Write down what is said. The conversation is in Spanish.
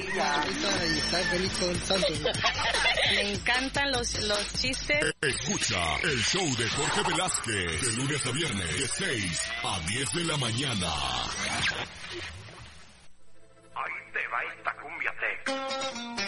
Y está feliz todo el santo. Me encantan los chistes. Escucha el show de Jorge Velázquez de lunes a viernes de 6 a 10 de la mañana.